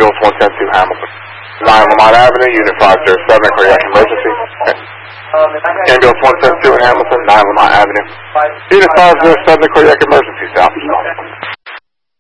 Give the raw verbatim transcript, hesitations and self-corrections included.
Ambulance one ten two Hamilton. nine Lamont Avenue, Unit five zero seven, cardiac emergency. Ambulance one ten two Hamilton, nine Lamont Avenue. Unit five zero seven, cardiac emergency, south.